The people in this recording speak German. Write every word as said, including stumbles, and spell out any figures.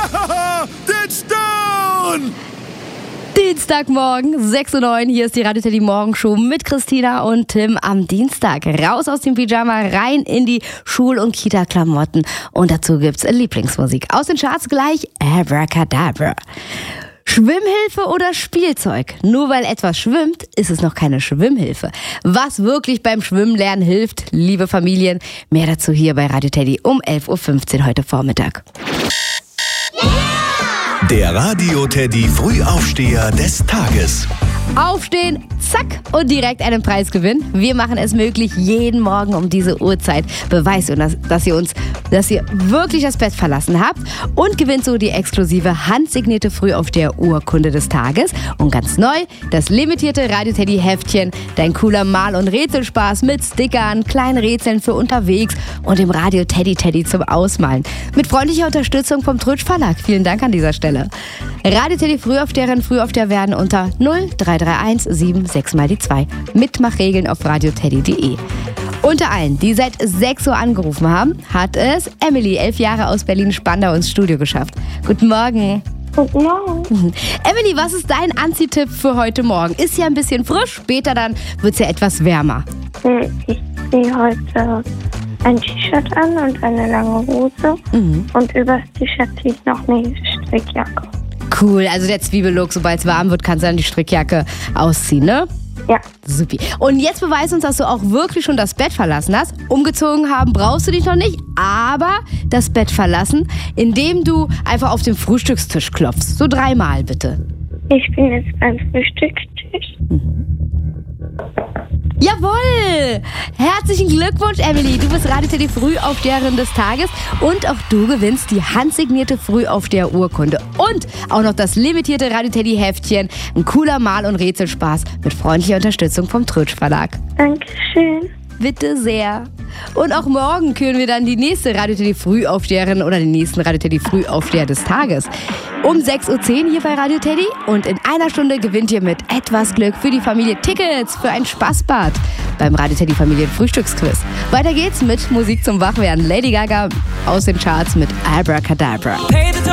It's done! Dienstagmorgen, sechs Uhr neun, hier ist die Radio Teddy Morgenshow mit Christina und Tim am Dienstag. Raus aus dem Pyjama, rein in die Schul- und Kita-Klamotten. Und dazu gibt's Lieblingsmusik. Aus den Charts gleich Abracadabra. Schwimmhilfe oder Spielzeug? Nur weil etwas schwimmt, ist es noch keine Schwimmhilfe. Was wirklich beim Schwimmlernen hilft, liebe Familien, mehr dazu hier bei Radio Teddy um elf Uhr fünfzehn heute Vormittag. Der Radio Teddy Frühaufsteher des Tages. Aufstehen, zack, und direkt einen Preis gewinnen. Wir machen es möglich, jeden Morgen um diese Uhrzeit. Beweist, dass, dass ihr uns, dass ihr wirklich das Bett verlassen habt und gewinnt so die exklusive handsignierte Frühaufsteher-Urkunde des Tages. Und ganz neu, das limitierte Radio Teddy Heftchen. Dein cooler Mal- und Rätselspaß mit Stickern, kleinen Rätseln für unterwegs und dem Radio Teddy Teddy zum Ausmalen. Mit freundlicher Unterstützung vom Trötsch Verlag. Vielen Dank an dieser Stelle. Radio Teddy Frühaufsteherin, Frühaufsteher werden unter null drei drei eins sieben sechs mal die zwei. Mitmachregeln auf radioteddy punkt de. Unter allen, die seit sechs Uhr angerufen haben, hat es Emily, elf Jahre aus Berlin-Spandau, ins Studio geschafft. Guten Morgen. Guten Morgen. Emily, was ist dein Anziehtipp für heute Morgen? Ist ja ein bisschen frisch, später dann wird es ja etwas wärmer. Ich ziehe heute ein T-Shirt an und eine lange Hose. Mhm. Und übers T-Shirt ziehe ich noch eine Strickjacke. Cool, also der Zwiebellook, sobald es warm wird, kannst du dann die Strickjacke ausziehen, ne? Ja. Supi. Und jetzt beweis uns, dass du auch wirklich schon das Bett verlassen hast. Umgezogen haben brauchst du dich noch nicht, aber das Bett verlassen, indem du einfach auf den Frühstückstisch klopfst. So dreimal bitte. Ich bin jetzt beim Frühstückstisch. Mhm. Jawohl! Herzlichen Glückwunsch, Emily. Du bist Radio Teddy Frühaufsteherin des Tages und auch du gewinnst die handsignierte Frühaufsteher-Urkunde und auch noch das limitierte Radio Teddy Heftchen. Ein cooler Mal- und Rätselspaß mit freundlicher Unterstützung vom Trötsch Verlag. Dankeschön. Bitte sehr. Und auch morgen küren wir dann die nächste Radio Teddy Frühaufsteherin oder den nächsten Radio Teddy Frühaufsteher des Tages. Um sechs Uhr zehn hier bei Radio Teddy und in einer Stunde gewinnt ihr mit etwas Glück für die Familie Tickets für ein Spaßbad beim Radio Teddy Familien Frühstücksquiz. Weiter geht's mit Musik zum Wachwerden. Lady Gaga aus den Charts mit Abracadabra.